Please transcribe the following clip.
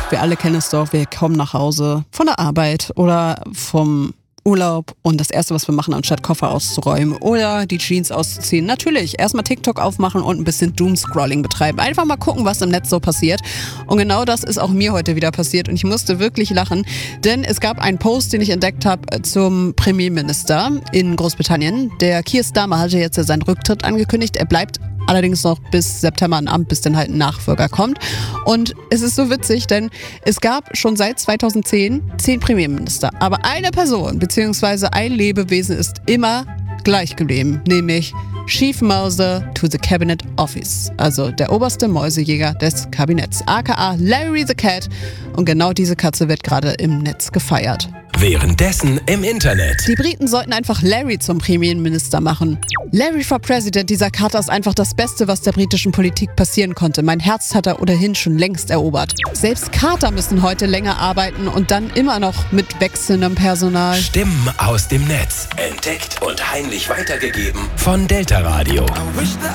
Wir alle kennen es doch, wir kommen nach Hause von der Arbeit oder vom Urlaub und das Erste, was wir machen, anstatt Koffer auszuräumen oder die Jeans auszuziehen, natürlich erstmal TikTok aufmachen und ein bisschen Doomscrolling betreiben. Einfach mal gucken, was im Netz so passiert. Und genau das ist auch mir heute wieder passiert und ich musste wirklich lachen, denn es gab einen Post, den ich entdeckt habe zum Premierminister in Großbritannien. Der Keir Starmer hatte jetzt ja seinen Rücktritt angekündigt. Er bleibt allerdings noch bis September im Amt, bis dann halt ein Nachfolger kommt. Und es ist so witzig, denn es gab schon seit 2010 10 Premierminister. Aber eine Person bzw. ein Lebewesen ist immer gleich geblieben, nämlich Chief Mouser to the Cabinet Office, also der oberste Mäusejäger des Kabinetts, aka Larry the Cat. Und genau diese Katze wird gerade im Netz gefeiert. Währenddessen im Internet. Die Briten sollten einfach Larry zum Premierminister machen. Larry for President, dieser Kater ist einfach das Beste, was der britischen Politik passieren konnte. Mein Herz hat er ohnehin schon längst erobert. Selbst Kater müssen heute länger arbeiten und dann immer noch mit wechselndem Personal. Stimmen aus dem Netz. Entdeckt und heimlich weitergegeben von Delta Radio.